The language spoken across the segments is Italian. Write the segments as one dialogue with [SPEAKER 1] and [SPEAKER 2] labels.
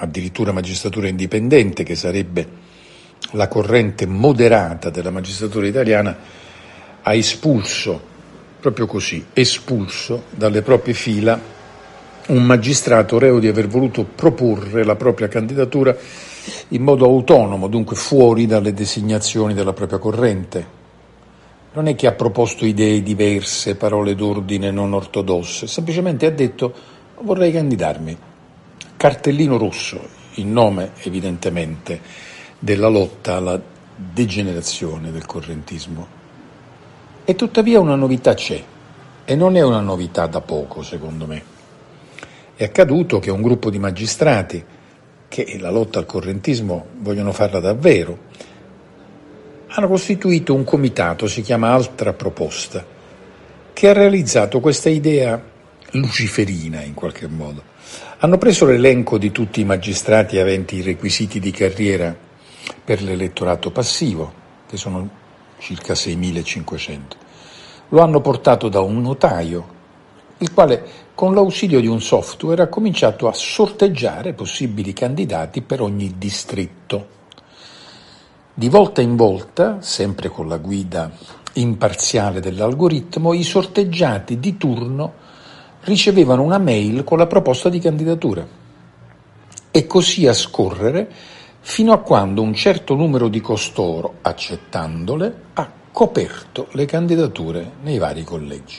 [SPEAKER 1] addirittura magistratura indipendente, che sarebbe la corrente moderata della magistratura italiana, ha espulso, proprio così, espulso dalle proprie fila un magistrato reo di aver voluto proporre la propria candidatura in modo autonomo, dunque fuori dalle designazioni della propria corrente. Non è che ha proposto idee diverse, parole d'ordine non ortodosse, semplicemente ha detto: vorrei candidarmi. Cartellino rosso, in nome evidentemente della lotta alla degenerazione del correntismo. E tuttavia una novità c'è, e non è una novità da poco, secondo me. È accaduto che un gruppo di magistrati che la lotta al correntismo vogliono farla davvero hanno costituito un comitato, si chiama Altra Proposta, che ha realizzato questa idea luciferina in qualche modo. Hanno preso l'elenco di tutti i magistrati aventi i requisiti di carriera per l'elettorato passivo, che sono circa 6.500. Lo hanno portato da un notaio, il quale con l'ausilio di un software ha cominciato a sorteggiare possibili candidati per ogni distretto. Di volta in volta, sempre con la guida imparziale dell'algoritmo, i sorteggiati di turno ricevevano una mail con la proposta di candidatura e così a scorrere fino a quando un certo numero di costoro, accettandole, ha coperto le candidature nei vari collegi.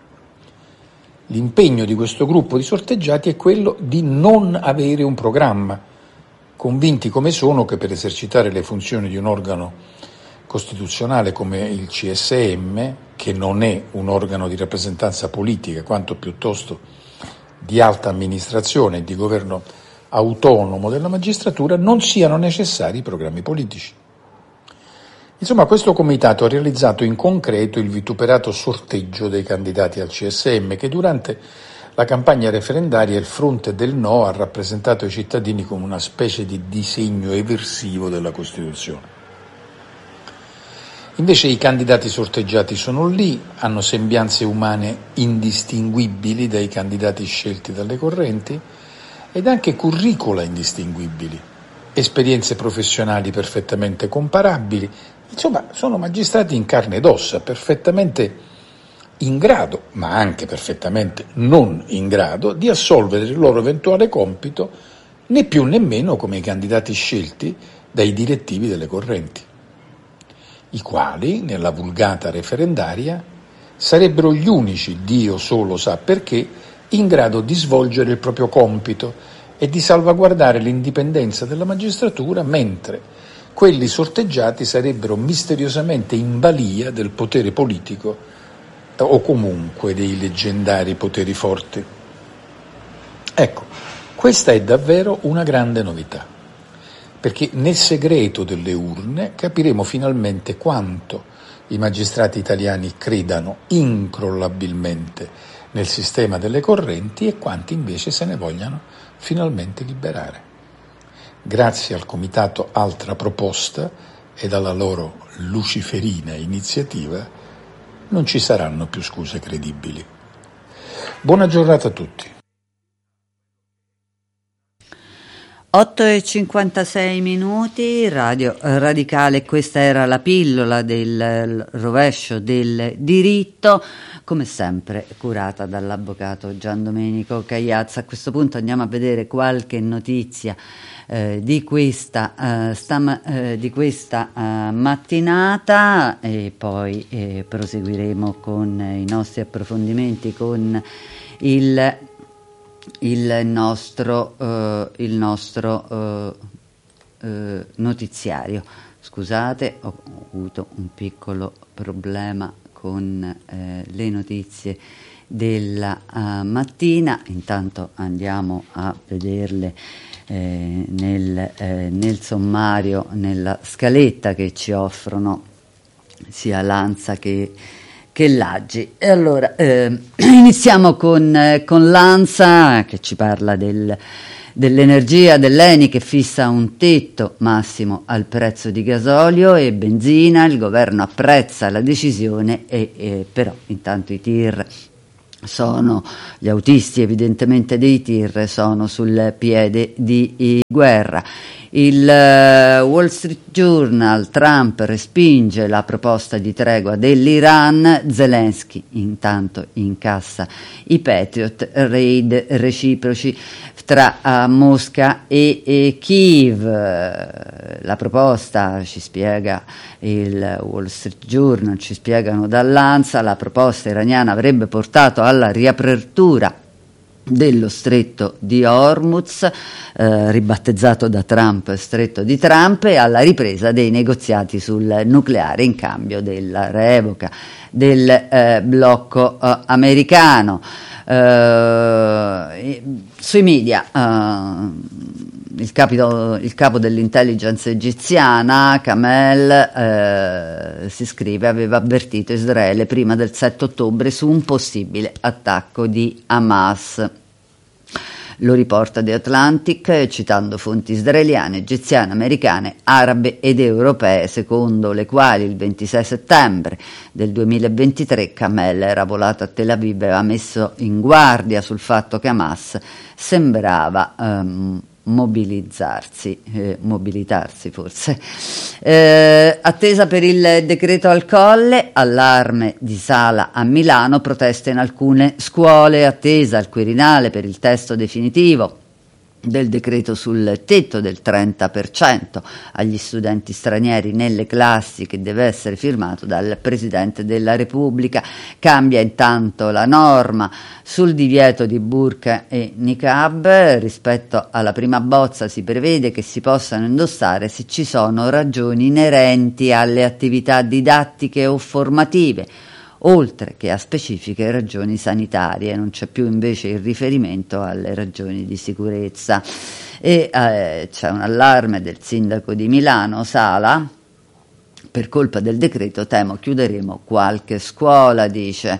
[SPEAKER 1] L'impegno di questo gruppo di sorteggiati è quello di non avere un programma, convinti come sono che per esercitare le funzioni di un organo costituzionale come il CSM, che non è un organo di rappresentanza politica, quanto piuttosto di alta amministrazione e di governo autonomo della magistratura, non siano necessari programmi politici. Insomma, questo comitato ha realizzato in concreto il vituperato sorteggio dei candidati al CSM, che durante la campagna referendaria il fronte del no ha rappresentato ai cittadini come una specie di disegno eversivo della Costituzione. Invece i candidati sorteggiati sono lì, hanno sembianze umane indistinguibili dai candidati scelti dalle correnti ed anche curricula indistinguibili, esperienze professionali perfettamente comparabili. Insomma, sono magistrati in carne ed ossa, perfettamente in grado, ma anche perfettamente non in grado, di assolvere il loro eventuale compito, né più né meno come i candidati scelti dai direttivi delle correnti, i quali, nella vulgata referendaria, sarebbero gli unici, Dio solo sa perché, in grado di svolgere il proprio compito e di salvaguardare l'indipendenza della magistratura, mentre quelli sorteggiati sarebbero misteriosamente in balia del potere politico o comunque dei leggendari poteri forti. Ecco, questa è davvero una grande novità, perché nel segreto delle urne capiremo finalmente quanto i magistrati italiani credano incrollabilmente nel sistema delle correnti e quanti invece se ne vogliano finalmente liberare. Grazie al comitato Altra Proposta ed alla loro luciferina iniziativa non ci saranno più scuse credibili. Buona giornata a tutti.
[SPEAKER 2] 8:56, Radio Radicale, questa era la pillola del rovescio del diritto, come sempre curata dall'avvocato Gian Domenico Cagliazza. A questo punto andiamo a vedere qualche notizia di questa mattinata e poi proseguiremo con i nostri approfondimenti con il nostro notiziario. Scusate, ho avuto un piccolo problema con le notizie della mattina. Intanto andiamo a vederle nel sommario, nella scaletta che ci offrono sia l'ANSA che l'AGI. E allora iniziamo con l'ANSA, che ci parla dell'energia, dell'ENI, che fissa un tetto massimo al prezzo di gasolio e benzina. Il governo apprezza la decisione però intanto i TIR gli autisti evidentemente dei tir sono sul piede di guerra. Il Wall Street Journal: Trump respinge la proposta di tregua dell'Iran, Zelensky intanto incassa i Patriot, raid reciproci tra Mosca e Kiev. La proposta, ci spiega il Wall Street Journal, ci spiegano dall'ANSA, la proposta iraniana avrebbe portato alla riapertura dello stretto di Hormuz, ribattezzato da Trump stretto di Trump, e alla ripresa dei negoziati sul nucleare in cambio della revoca del blocco americano. Sui media il capo dell'intelligence egiziana, Kamel, si scrive, aveva avvertito Israele prima del 7 ottobre su un possibile attacco di Hamas. Lo riporta The Atlantic, citando fonti israeliane, egiziane, americane, arabe ed europee, secondo le quali il 26 settembre del 2023 Kamel era volato a Tel Aviv e aveva messo in guardia sul fatto che Hamas sembrava mobilitarsi forse. Attesa per il decreto al Colle, allarme di Sala a Milano, proteste in alcune scuole, attesa al Quirinale per il testo definitivo del decreto sul tetto del 30% agli studenti stranieri nelle classi, che deve essere firmato dal Presidente della Repubblica. Cambia intanto la norma sul divieto di burqa e niqab. Rispetto alla prima bozza si prevede che si possano indossare se ci sono ragioni inerenti alle attività didattiche o formative, oltre che a specifiche ragioni sanitarie. Non c'è più invece il riferimento alle ragioni di sicurezza. E c'è un allarme del sindaco di Milano, Sala: per colpa del decreto temo chiuderemo qualche scuola, dice.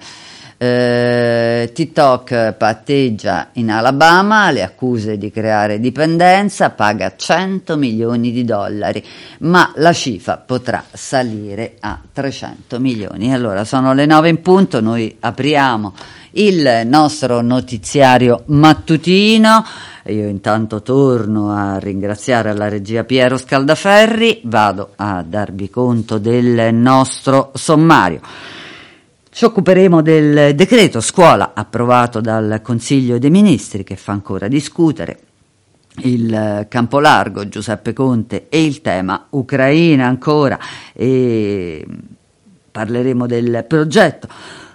[SPEAKER 2] TikTok patteggia in Alabama, le accuse di creare dipendenza, paga $100 milioni, ma la cifra potrà salire a 300 milioni. Allora, sono le 9 in punto, noi apriamo il nostro notiziario mattutino. Io intanto torno a ringraziare la regia Piero Scaldaferri, vado a darvi conto del nostro sommario. Ci occuperemo del decreto scuola approvato dal Consiglio dei Ministri, che fa ancora discutere, il campo largo, Giuseppe Conte, e il tema Ucraina ancora, e parleremo del progetto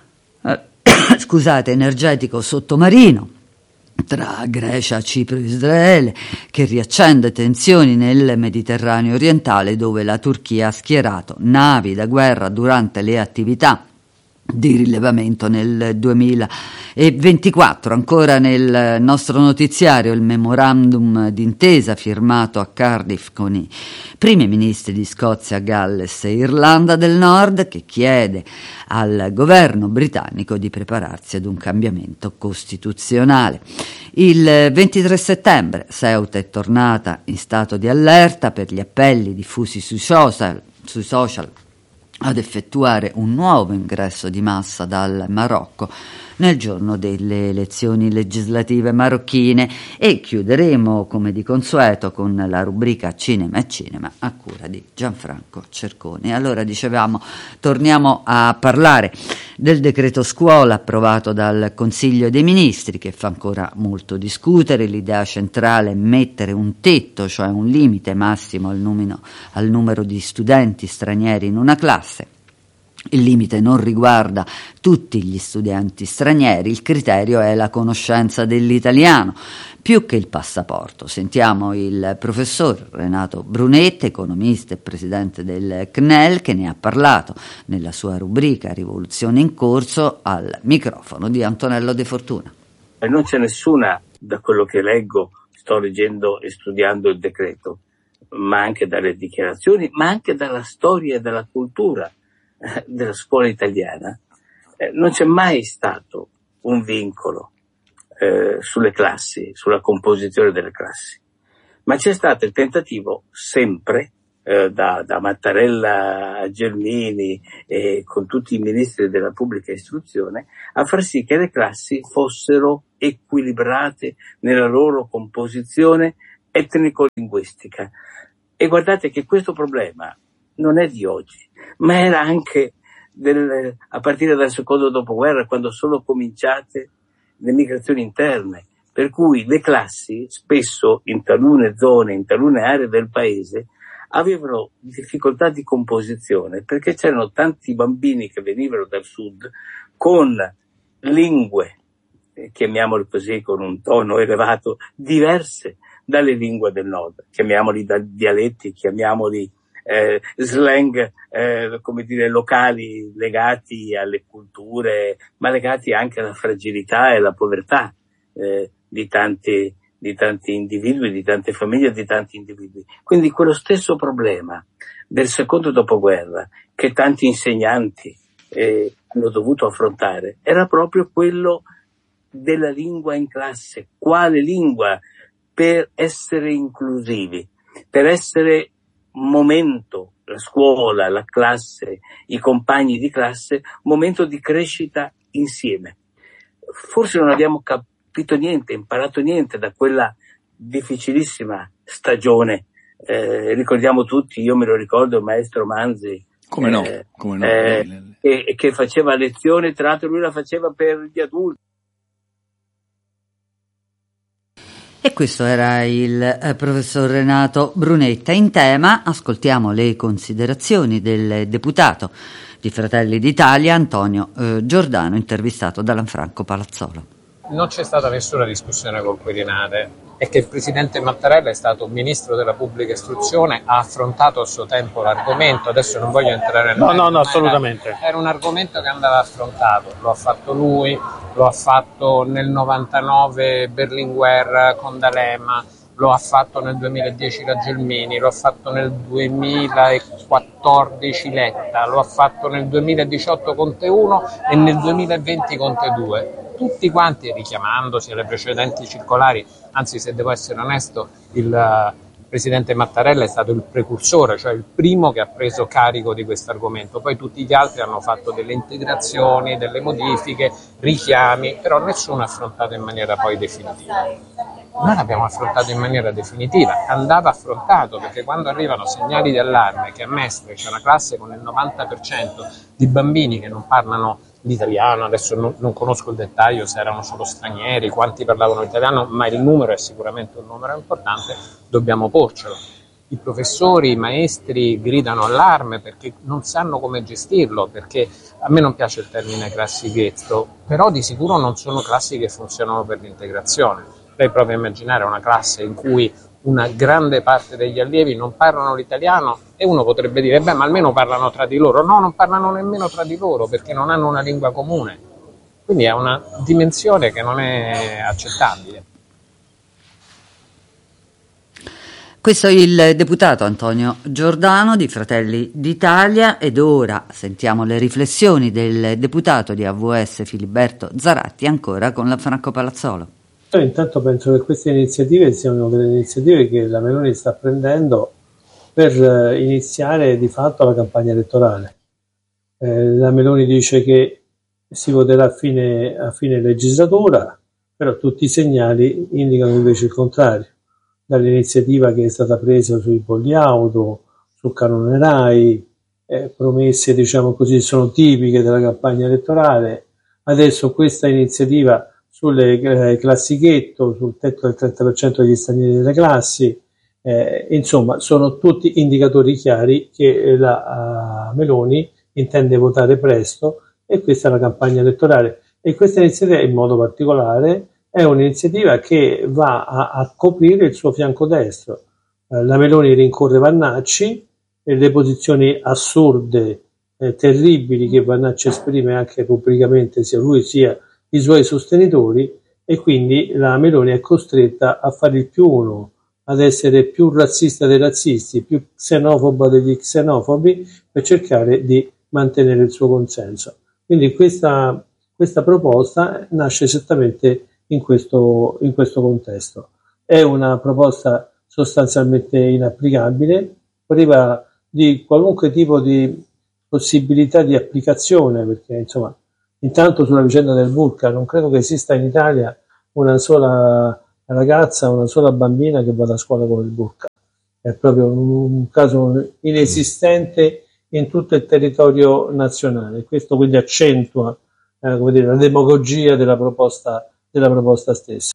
[SPEAKER 2] energetico sottomarino tra Grecia, Cipro e Israele, che riaccende tensioni nel Mediterraneo orientale, dove la Turchia ha schierato navi da guerra durante le attività di rilevamento nel 2024. Ancora nel nostro notiziario il memorandum d'intesa firmato a Cardiff con i primi ministri di Scozia, Galles e Irlanda del Nord, che chiede al governo britannico di prepararsi ad un cambiamento costituzionale. Il 23 settembre Ceuta è tornata in stato di allerta per gli appelli diffusi sui social ad effettuare un nuovo ingresso di massa dal Marocco nel giorno delle elezioni legislative marocchine. E chiuderemo, come di consueto, con la rubrica Cinema e Cinema a cura di Gianfranco Cerconi. Allora, dicevamo, torniamo a parlare del decreto scuola approvato dal Consiglio dei Ministri, che fa ancora molto discutere. L'idea centrale è mettere un tetto, cioè un limite massimo al numero di studenti stranieri in una classe. Il limite non riguarda tutti gli studenti stranieri, il criterio è la conoscenza dell'italiano più che il passaporto. Sentiamo il professor Renato Brunetti, economista e presidente del CNEL, che ne ha parlato nella sua rubrica Rivoluzione in corso al microfono di Antonello De Fortuna.
[SPEAKER 3] Non c'è nessuna, da quello che leggo, sto leggendo e studiando il decreto, ma anche dalle dichiarazioni, ma anche dalla storia e dalla cultura della scuola italiana, non c'è mai stato un vincolo sulle classi, sulla composizione delle classi, ma c'è stato il tentativo sempre da Mattarella a Gelmini e con tutti i ministri della pubblica istruzione, a far sì che le classi fossero equilibrate nella loro composizione etnico-linguistica. E guardate che questo problema non è di oggi, ma era anche a partire dal secondo dopoguerra, quando sono cominciate le migrazioni interne, per cui le classi spesso in talune zone, in talune aree del paese avevano difficoltà di composizione, perché c'erano tanti bambini che venivano dal sud con lingue, chiamiamoli così con un tono elevato, diverse dalle lingue del nord, chiamiamoli dialetti, chiamiamoli slang, come dire, locali legati alle culture, ma legati anche alla fragilità e alla povertà di tanti individui, di tante famiglie, di tanti individui. Quindi quello stesso problema del secondo dopoguerra che tanti insegnanti hanno dovuto affrontare era proprio quello della lingua in classe. Quale lingua per essere inclusivi, per essere momento, la scuola, la classe, i compagni di classe, momento di crescita insieme. Forse non abbiamo capito niente, imparato niente da quella difficilissima stagione. Ricordiamo tutti, io me lo ricordo, il maestro Manzi,
[SPEAKER 1] come no.
[SPEAKER 3] Che faceva lezione, tra l'altro lui la faceva per gli adulti.
[SPEAKER 2] E questo era il professor Renato Brunetta. In tema ascoltiamo le considerazioni del deputato di Fratelli d'Italia Antonio Giordano, intervistato da Lanfranco Palazzolo.
[SPEAKER 4] Non c'è stata nessuna discussione col Quirinale, è che il presidente Mattarella è stato ministro della pubblica istruzione, ha affrontato a suo tempo l'argomento, adesso non voglio entrare nel
[SPEAKER 5] No, assolutamente.
[SPEAKER 4] Era un argomento che andava affrontato, lo ha fatto lui, lo ha fatto nel 99 Berlinguer con D'Alema, lo ha fatto nel 2010 la Gelmini, lo ha fatto nel 2014 Letta, lo ha fatto nel 2018 Conte 1 e nel 2020 Conte 2. Tutti quanti richiamandosi alle precedenti circolari, anzi, se devo essere onesto, il presidente Mattarella è stato il precursore, cioè il primo che ha preso carico di questo argomento. Poi tutti gli altri hanno fatto delle integrazioni, delle modifiche, richiami, però nessuno ha affrontato in maniera poi definitiva. Noi l'abbiamo affrontato in maniera definitiva, andava affrontato, perché quando arrivano segnali di allarme che a Mestre c'è una classe con il 90% di bambini che non parlano l'italiano, adesso non conosco il dettaglio se erano solo stranieri, quanti parlavano italiano, ma il numero è sicuramente un numero importante, dobbiamo porcelo. I professori, i maestri gridano allarme perché non sanno come gestirlo, perché a me non piace il termine classichetto, però di sicuro non sono classi che funzionano per l'integrazione. Lei prova a immaginare una classe in cui una grande parte degli allievi non parlano l'italiano e uno potrebbe dire, ma almeno parlano tra di loro. No, non parlano nemmeno tra di loro perché non hanno una lingua comune. Quindi è una dimensione che non è accettabile.
[SPEAKER 2] Questo è il deputato Antonio Giordano di Fratelli d'Italia ed ora sentiamo le riflessioni del deputato di AVS Filiberto Zaratti ancora con Lanfranco Palazzolo.
[SPEAKER 5] Io intanto penso che queste iniziative siano delle iniziative che la Meloni sta prendendo per iniziare di fatto la campagna elettorale. La Meloni dice che si voterà a fine legislatura, però tutti i segnali indicano invece il contrario. Dall'iniziativa che è stata presa sui bolli auto, sul canone RAI, promesse diciamo così sono tipiche della campagna elettorale. Adesso questa iniziativa sulle classichetto, sul tetto del 30% degli stranieri delle classi, insomma sono tutti indicatori chiari che la Meloni intende votare presto e questa è la campagna elettorale. E questa iniziativa in modo particolare è un'iniziativa che va a coprire il suo fianco destro. La Meloni rincorre Vannacci e le posizioni assurde, terribili che Vannacci esprime anche pubblicamente, sia lui sia i suoi sostenitori, e quindi la Meloni è costretta a fare il più uno, ad essere più razzista dei razzisti, più xenofoba degli xenofobi, per cercare di mantenere il suo consenso. Quindi questa proposta nasce esattamente in questo contesto. È una proposta sostanzialmente inapplicabile, priva di qualunque tipo di possibilità di applicazione, perché insomma, intanto sulla vicenda del burqa non credo che esista in Italia una sola ragazza, una sola bambina che vada a scuola con il burqa. È proprio un caso inesistente in tutto il territorio nazionale. Questo quindi accentua come dire, la demagogia della proposta stessa.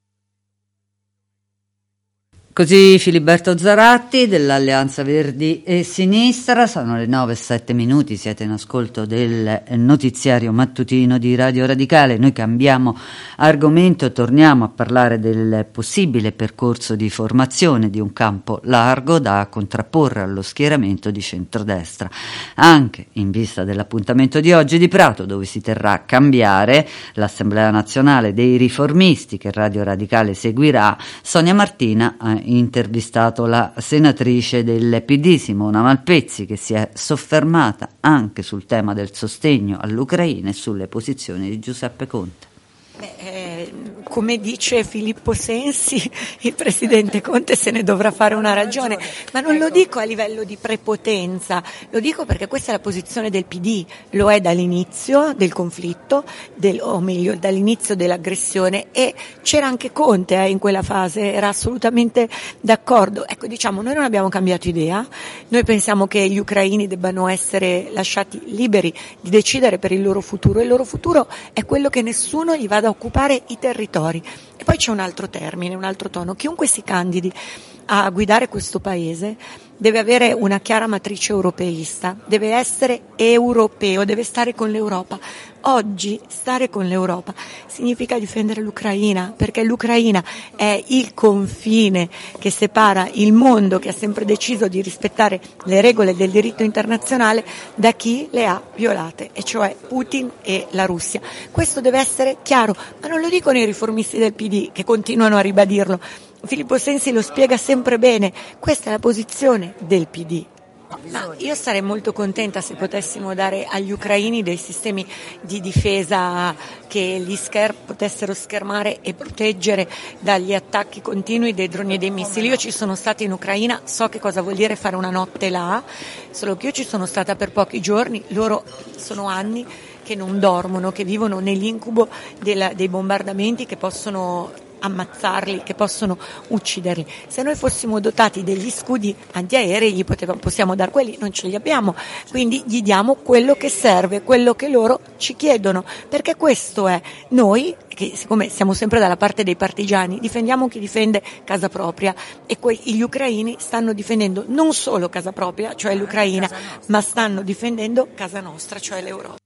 [SPEAKER 2] Così Filiberto Zaratti dell'Alleanza Verdi e Sinistra, sono le 9:07, siete in ascolto del notiziario mattutino di Radio Radicale. Noi cambiamo argomento, torniamo a parlare del possibile percorso di formazione di un campo largo da contrapporre allo schieramento di centrodestra, anche in vista dell'appuntamento di oggi di Prato, dove si terrà a Cambiare, l'Assemblea Nazionale dei Riformisti che Radio Radicale seguirà. Sonia Martina ha intervistato la senatrice del PD Simona Malpezzi, che si è soffermata anche sul tema del sostegno all'Ucraina e sulle posizioni di Giuseppe Conte.
[SPEAKER 6] Come dice Filippo Sensi, il presidente Conte se ne dovrà fare una ragione, ma non lo dico a livello di prepotenza, lo dico perché questa è la posizione del PD, lo è dall'inizio del conflitto, o meglio dall'inizio dell'aggressione, e c'era anche Conte in quella fase, era assolutamente d'accordo. Ecco, diciamo, noi non abbiamo cambiato idea, noi pensiamo che gli ucraini debbano essere lasciati liberi di decidere per il loro futuro, e il loro futuro è quello che nessuno gli vada a occupare i territori. E poi c'è un altro termine, un altro tono: chiunque si candidi a guidare questo paese deve avere una chiara matrice europeista, deve essere europeo, deve stare con l'Europa. Oggi stare con l'Europa significa difendere l'Ucraina, perché l'Ucraina è il confine che separa il mondo, che ha sempre deciso di rispettare le regole del diritto internazionale, da chi le ha violate, e cioè Putin e la Russia. Questo deve essere chiaro, ma non lo dicono i riformisti del PD, che continuano a ribadirlo. Filippo Sensi lo spiega sempre bene, questa è la posizione del PD. Ma io sarei molto contenta se potessimo dare agli ucraini dei sistemi di difesa che li potessero schermare e proteggere dagli attacchi continui dei droni e dei missili. Io ci sono stata in Ucraina, so che cosa vuol dire fare una notte là, solo che io ci sono stata per pochi giorni, loro sono anni che non dormono, che vivono nell'incubo dei bombardamenti che possono ammazzarli, che possono ucciderli. Se noi fossimo dotati degli scudi antiaerei possiamo dar quelli, non ce li abbiamo, quindi gli diamo quello che serve, quello che loro ci chiedono, perché questo è. Noi, che siccome siamo sempre dalla parte dei partigiani, difendiamo chi difende casa propria, e gli ucraini stanno difendendo non solo casa propria, cioè l'Ucraina, ma stanno difendendo casa nostra, cioè l'Europa.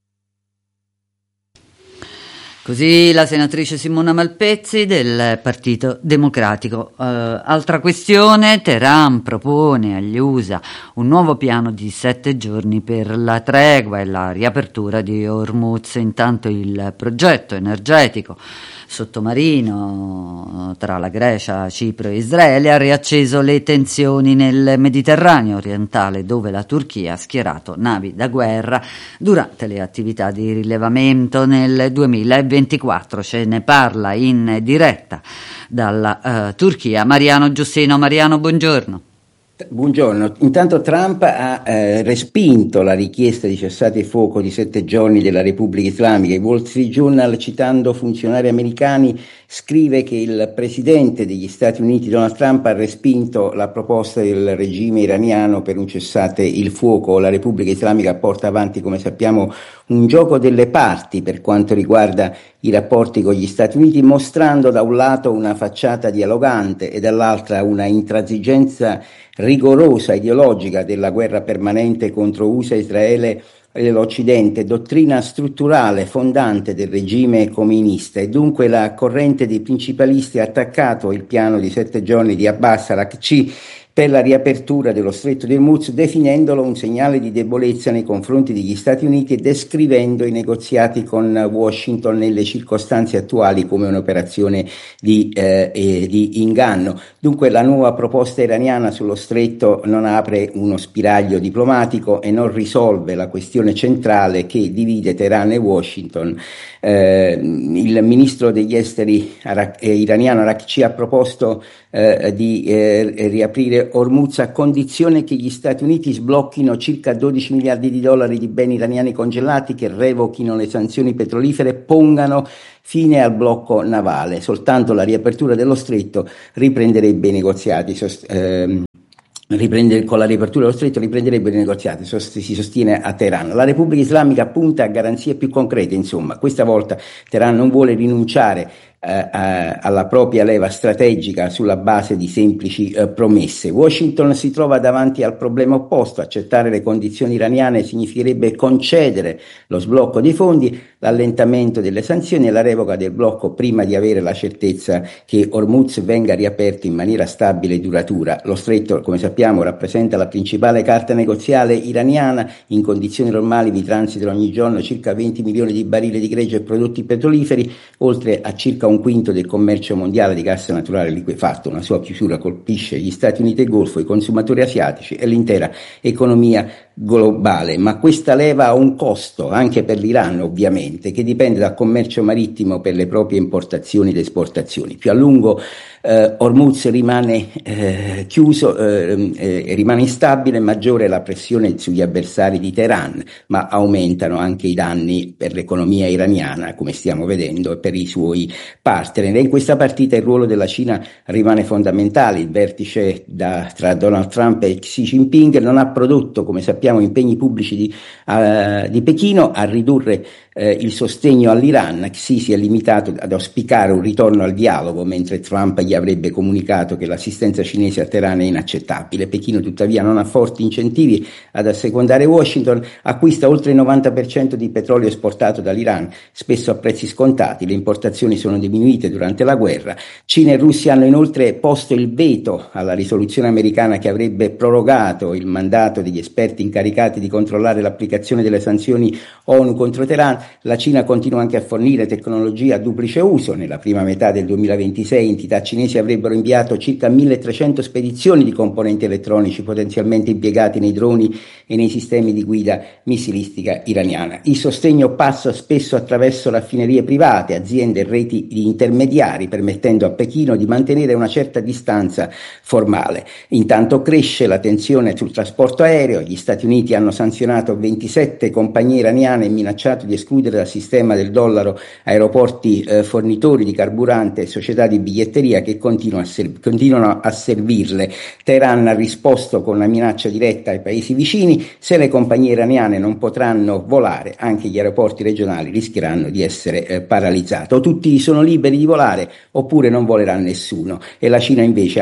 [SPEAKER 2] Così la senatrice Simona Malpezzi del Partito Democratico. Altra questione: Teheran propone agli USA un nuovo piano di 7 giorni per la tregua e la riapertura di Hormuz. Intanto il progetto energetico sottomarino tra la Grecia, Cipro e Israele ha riacceso le tensioni nel Mediterraneo orientale, dove la Turchia ha schierato navi da guerra durante le attività di rilevamento nel 2024. Ce ne parla in diretta dalla Turchia Mariano Giustino. Mariano, buongiorno.
[SPEAKER 7] Buongiorno. Intanto Trump ha respinto la richiesta di cessate il fuoco di 7 giorni della Repubblica Islamica. Il Wall Street Journal, citando funzionari americani, scrive che il presidente degli Stati Uniti Donald Trump ha respinto la proposta del regime iraniano per un cessate il fuoco. La Repubblica Islamica porta avanti, come sappiamo, un gioco delle parti per quanto riguarda i rapporti con gli Stati Uniti, mostrando da un lato una facciata dialogante e dall'altra una intransigenza rigorosa ideologica della guerra permanente contro USA, Israele e l'Occidente, dottrina strutturale fondante del regime comunista, e dunque la corrente dei principalisti ha attaccato il piano di 7 giorni di Abbas Araghchi per la riapertura dello Stretto di Hormuz, definendolo un segnale di debolezza nei confronti degli Stati Uniti e descrivendo i negoziati con Washington nelle circostanze attuali come un'operazione di inganno. Dunque la nuova proposta iraniana sullo Stretto non apre uno spiraglio diplomatico e non risolve la questione centrale che divide Teheran e Washington. Il ministro degli esteri iraniano Araghchi ha proposto di riaprire Hormuz a condizione che gli Stati Uniti sblocchino circa 12 miliardi di dollari di beni iraniani congelati, che revochino le sanzioni petrolifere, pongano fine al blocco navale. Soltanto la riapertura dello stretto riprenderebbe i negoziati. Con la riapertura dello stretto riprenderebbe i negoziati, si sostiene a Teheran. La Repubblica Islamica punta a garanzie più concrete, insomma. Questa volta Teheran non vuole rinunciare alla propria leva strategica sulla base di semplici promesse. Washington si trova davanti al problema opposto: accettare le condizioni iraniane significherebbe concedere lo sblocco dei fondi, l'allentamento delle sanzioni e la revoca del blocco prima di avere la certezza che Hormuz venga riaperto in maniera stabile e duratura. Lo stretto, come sappiamo, rappresenta la principale carta negoziale iraniana. In condizioni normali vi transitano ogni giorno circa 20 milioni di barili di greggio e prodotti petroliferi, oltre a circa un quinto del commercio mondiale di gas naturale liquefatto. Una sua chiusura colpisce gli Stati Uniti e il Golfo, i consumatori asiatici e l'intera economia globale. Ma questa leva ha un costo anche per l'Iran, ovviamente, che dipende dal commercio marittimo per le proprie importazioni ed esportazioni. Più a lungo Hormuz rimane chiuso, rimane instabile, maggiore è la pressione sugli avversari di Teheran, ma aumentano anche i danni per l'economia iraniana, come stiamo vedendo, e per i suoi partner. E in questa partita il ruolo della Cina rimane fondamentale. Il vertice tra Donald Trump e Xi Jinping non ha prodotto, come sappiamo, impegni pubblici di Pechino a ridurre il sostegno all'Iran. Xi si è limitato ad auspicare un ritorno al dialogo, mentre Trump gli avrebbe comunicato che l'assistenza cinese a Teheran è inaccettabile. Pechino tuttavia non ha forti incentivi ad assecondare Washington, acquista oltre il 90% di petrolio esportato dall'Iran, spesso a prezzi scontati. Le importazioni sono diminuite durante la guerra. Cina e Russia hanno inoltre posto il veto alla risoluzione americana che avrebbe prorogato il mandato degli esperti incaricati di controllare l'applicazione delle sanzioni ONU contro Teheran. La Cina continua anche a fornire tecnologia a duplice uso. Nella prima metà del 2026 entità cinesi avrebbero inviato circa 1300 spedizioni di componenti elettronici potenzialmente impiegati nei droni e nei sistemi di guida missilistica iraniana. Il sostegno passa spesso attraverso raffinerie private, aziende e reti di intermediari, permettendo a Pechino di mantenere una certa distanza formale. Intanto cresce la tensione sul trasporto aereo. Gli Stati Uniti hanno sanzionato 27 compagnie iraniane e minacciato di escludere dal sistema del dollaro aeroporti fornitori di carburante e società di biglietteria che continuano a servirle. Teheran ha risposto con una minaccia diretta ai paesi vicini: se le compagnie iraniane non potranno volare, anche gli aeroporti regionali rischieranno di essere paralizzati. O tutti sono liberi di volare oppure non volerà nessuno. E la Cina invece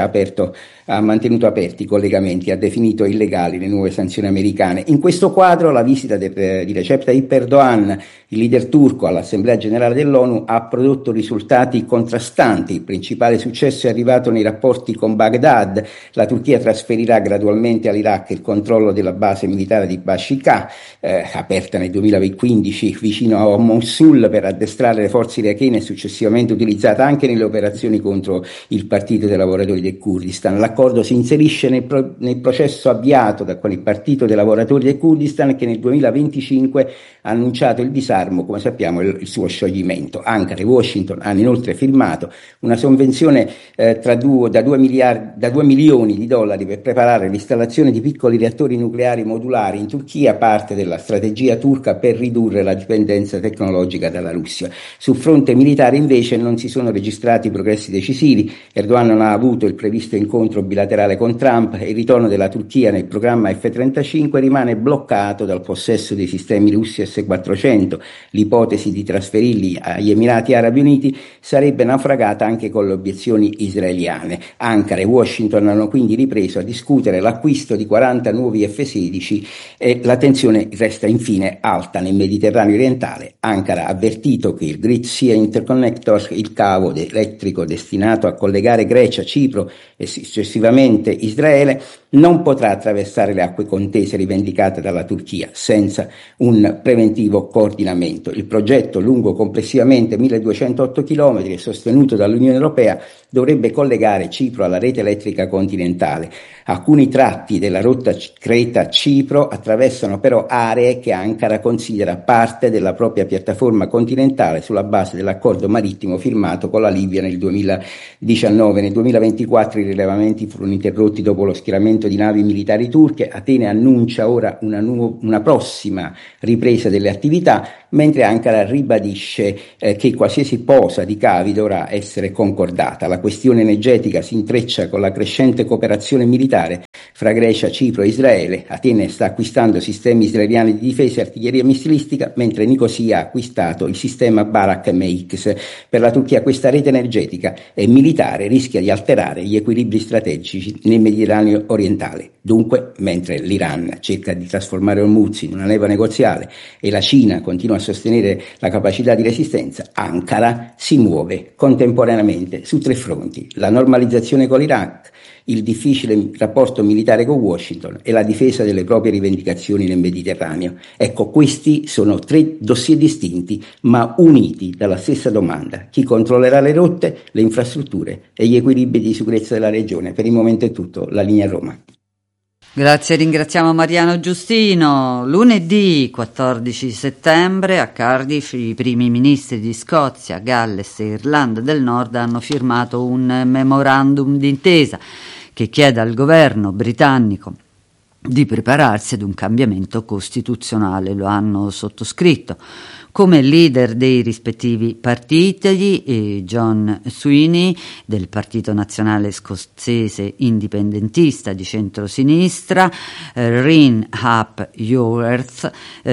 [SPEAKER 7] ha mantenuto aperti i collegamenti, ha definito illegali le nuove sanzioni americane. In questo quadro la visita di Recep Tayyip Erdogan, il leader turco, all'Assemblea Generale dell'ONU ha prodotto risultati contrastanti. Il principale successo è arrivato nei rapporti con Baghdad. La Turchia trasferirà gradualmente all'Iraq il controllo della base militare di Bashika, aperta nel 2015 vicino a Mosul per addestrare le forze irachene e successivamente utilizzata anche nelle operazioni contro il Partito dei Lavoratori del Kurdistan. L'accordo si inserisce nel processo avviato con il Partito dei Lavoratori del Kurdistan, che nel 2025 ha annunciato il disarmo, come sappiamo, il suo scioglimento. Ankara e Washington hanno inoltre firmato una sovvenzione da 2 milioni di dollari per preparare l'installazione di piccoli reattori nucleari modulari in Turchia, parte della strategia turca per ridurre la dipendenza tecnologica dalla Russia. Sul fronte militare invece non si sono registrati progressi decisivi. Erdogan non ha avuto il previsto incontro bilaterale con Trump e il ritorno della Turchia nel programma F-35 rimane bloccato dal possesso dei sistemi russi S-400. L'ipotesi di trasferirli agli Emirati Arabi Uniti sarebbe naufragata anche con le obiezioni israeliane. Ankara e Washington hanno quindi ripreso a discutere l'acquisto di 40 nuovi F-16 e la tensione resta infine alta nel Mediterraneo orientale. Ankara ha avvertito che il Great Sea Interconnector, il cavo elettrico destinato a collegare Grecia, Cipro e successivamente Israele, non potrà attraversare le acque contese rivendicate dalla Turchia senza un preventivo coordinamento coordinamento. Il progetto, lungo complessivamente 1208 km e sostenuto dall'Unione Europea, dovrebbe collegare Cipro alla rete elettrica continentale. Alcuni tratti della rotta Creta-Cipro attraversano però aree che Ankara considera parte della propria piattaforma continentale sulla base dell'accordo marittimo firmato con la Libia nel 2019. Nel 2024 i rilevamenti furono interrotti dopo lo schieramento di navi militari turche. Atene annuncia ora una prossima ripresa delle attività, mentre Ankara ribadisce che qualsiasi posa di cavi dovrà essere concordata. La questione energetica si intreccia con la crescente cooperazione militare fra Grecia, Cipro e Israele. Atene sta acquistando sistemi israeliani di difesa e artiglieria missilistica, mentre Nicosia ha acquistato il sistema Barak MX. Per la Turchia questa rete energetica e militare rischia di alterare gli equilibri strategici nel Mediterraneo orientale. Dunque, mentre l'Iran cerca di trasformare Hormuz in una leva negoziale e la Cina continua a sostenere la capacità di resistenza, Ankara si muove contemporaneamente su 3 fronti: la normalizzazione con l'Iraq, il difficile rapporto militare con Washington e la difesa delle proprie rivendicazioni nel Mediterraneo. Ecco, questi sono 3 dossier distinti ma uniti dalla stessa domanda: chi controllerà le rotte, le infrastrutture e gli equilibri di sicurezza della regione. Per il momento è tutto, la linea Roma.
[SPEAKER 2] Grazie, ringraziamo Mariano Giustino. Lunedì 14 settembre a Cardiff i primi ministri di Scozia, Galles e Irlanda del Nord hanno firmato un memorandum d'intesa che chiede al governo britannico di prepararsi ad un cambiamento costituzionale. Lo hanno sottoscritto come leader dei rispettivi partiti John Sweeney del Partito Nazionale Scozzese Indipendentista di centrosinistra, Ryan Hap-Yoworth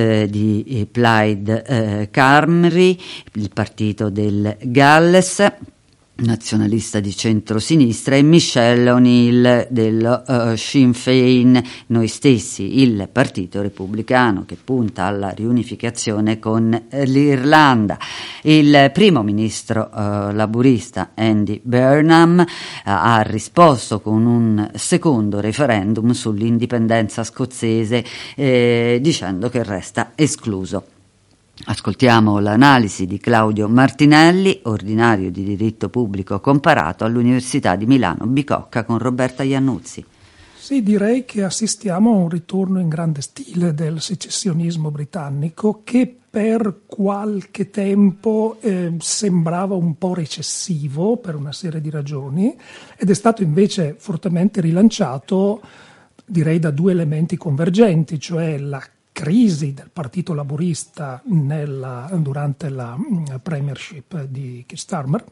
[SPEAKER 2] di Plaid Cymru, il partito del Galles nazionalista di centrosinistra, e Michelle O'Neill del Sinn Féin, noi stessi, il partito repubblicano che punta alla riunificazione con l'Irlanda. Il primo ministro laburista Andy Burnham ha risposto con un secondo referendum sull'indipendenza scozzese dicendo che resta escluso. Ascoltiamo l'analisi di Claudio Martinelli, ordinario di diritto pubblico comparato all'Università di Milano Bicocca, con Roberta Iannuzzi.
[SPEAKER 8] Sì, direi che assistiamo a un ritorno in grande stile del secessionismo britannico che per qualche tempo sembrava un po' recessivo per una serie di ragioni ed è stato invece fortemente rilanciato, direi, da 2 elementi convergenti, cioè la crisi del Partito Laburista durante la premiership di Keir Starmer,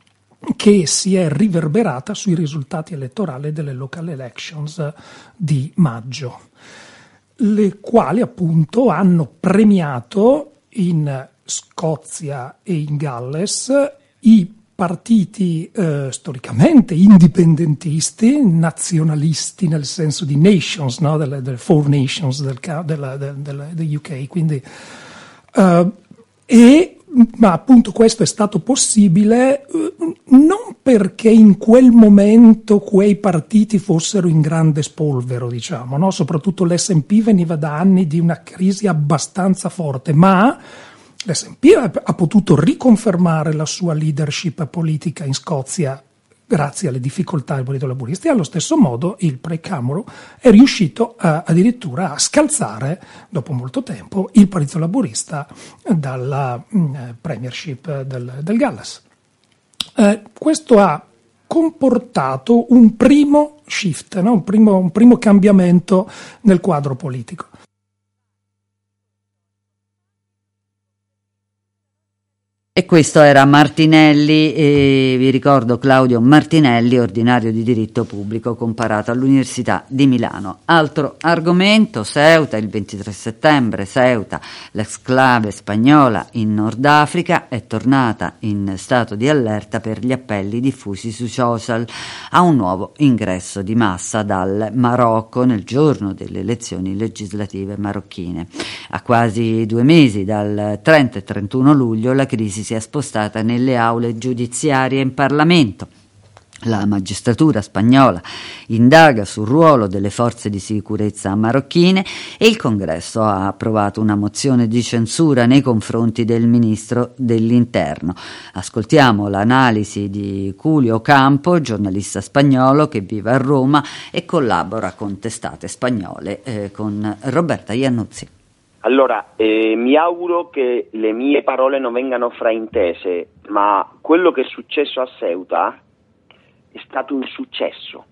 [SPEAKER 8] che si è riverberata sui risultati elettorali delle local elections di maggio, le quali appunto hanno premiato in Scozia e in Galles i partiti storicamente indipendentisti, nazionalisti nel senso di nations, no? delle 4 nations del UK, quindi ma appunto questo è stato possibile non perché in quel momento quei partiti fossero in grande spolvero, diciamo, no? Soprattutto l'S&P veniva da anni di una crisi abbastanza forte, ma l'S&P ha potuto riconfermare la sua leadership politica in Scozia grazie alle difficoltà del Partito Laburista, e allo stesso modo il Pre-Cymru è riuscito addirittura a scalzare, dopo molto tempo, il Partito Laburista dalla premiership del Galles. Questo ha comportato un primo shift, no? un primo cambiamento nel quadro politico.
[SPEAKER 2] E questo era Martinelli, e vi ricordo Claudio Martinelli, ordinario di diritto pubblico comparato all'Università di Milano. Altro argomento, Ceuta, il 23 settembre, Ceuta, l'exclave spagnola in Nord Africa, è tornata in stato di allerta per gli appelli diffusi sui social a un nuovo ingresso di massa dal Marocco nel giorno delle elezioni legislative marocchine. A quasi 2 mesi dal 30 e 31 luglio la crisi si è spostata nelle aule giudiziarie in Parlamento. La magistratura spagnola indaga sul ruolo delle forze di sicurezza marocchine e il Congresso ha approvato una mozione di censura nei confronti del ministro dell'Interno. Ascoltiamo l'analisi di Julio Campo, giornalista spagnolo che vive a Roma e collabora con testate spagnole, con Roberta Iannuzzi.
[SPEAKER 9] Allora, mi auguro che le mie parole non vengano fraintese, ma quello che è successo a Ceuta è stato un successo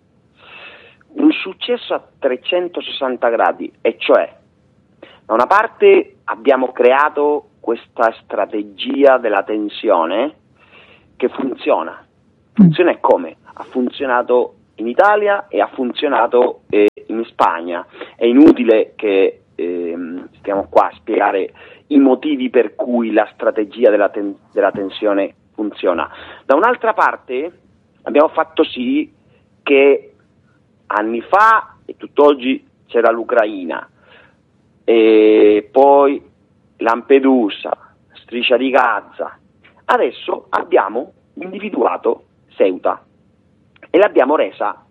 [SPEAKER 9] a 360 gradi, e cioè, da una parte abbiamo creato questa strategia della tensione che funziona e come? Ha funzionato in Italia e ha funzionato in Spagna. È inutile che stiamo qua a spiegare i motivi per cui la strategia della tensione funziona. Da un'altra parte abbiamo fatto sì che anni fa e tutt'oggi c'era l'Ucraina, e poi Lampedusa, Striscia di Gaza. Adesso abbiamo individuato Ceuta e l'abbiamo resa,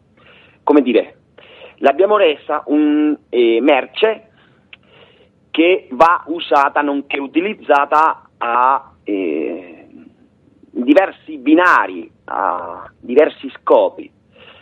[SPEAKER 9] un merce che va usata nonché utilizzata a diversi binari, a diversi scopi.